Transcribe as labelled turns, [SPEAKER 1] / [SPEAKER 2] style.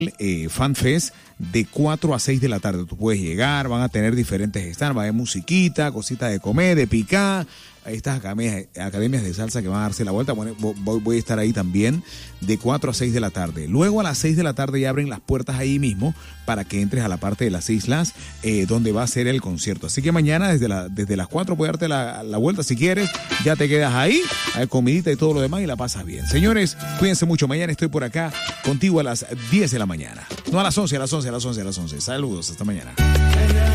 [SPEAKER 1] Fan Fest de 4 a 6 de la tarde. Tú puedes llegar, van a tener diferentes stands, va a haber musiquita, cositas de comer, de picar. Estas academias de salsa que van a darse la vuelta. Bueno, voy a estar ahí también de 4 a 6 de la tarde. Luego a las 6 de la tarde ya abren las puertas ahí mismo para que entres a la parte de las islas donde va a ser el concierto. Así que mañana desde las 4 puedes darte la vuelta si quieres. Ya te quedas ahí, hay comidita y todo lo demás y la pasas bien. Señores, cuídense mucho. Mañana estoy por acá contigo a las 10 de la mañana. No, a las 11. Saludos, hasta mañana.